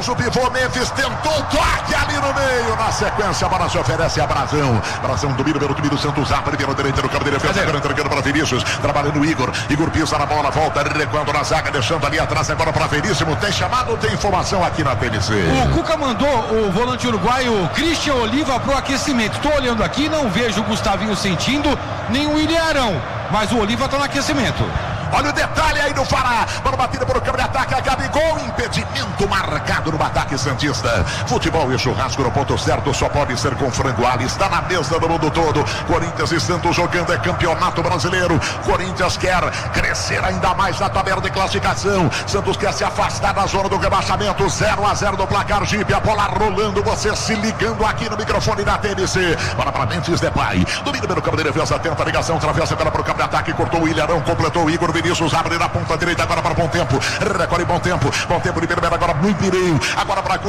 O pivô Memphis tentou o toque ali no meio. Na sequência, a bola se oferece a Brazão. Brazão domina pelo time do Santos. Abre pela direita no campo de defesa. Entregando para Vinícius. Trabalhando o Igor. Igor pisa na bola, volta recuando na zaga, deixando ali atrás agora para Veríssimo. Tem chamado, tem informação aqui na TNC. O Cuca mandou o volante uruguaio Christian Oliva pro aquecimento. Estou olhando aqui, não vejo o Gustavinho sentindo, nem o William Arão. Mas o Oliva está no aquecimento. Olha o detalhe aí do Fará. Bola batida por câmera de ataque. A Gabigol. Impedimento marcado no ataque santista. Futebol e churrasco no ponto certo. Só pode ser com frango Ali. Está na mesa do mundo todo. Corinthians e Santos jogando. É campeonato brasileiro. Corinthians quer crescer ainda mais na tabela de classificação. Santos quer se afastar da zona do rebaixamento. 0-0 do placar. Jeep. A bola rolando. Você se ligando aqui no microfone da TNC. Bola para Memphis Depay. Domina pelo campo de defesa. Tenta a ligação. Travessa agora para o campo de ataque. Cortou o William Arão. Completou o Igor. Vinícius abre na ponta direita agora para Bom Tempo. Recolhe Bom Tempo. Bom Tempo libera agora no Pireu. Agora para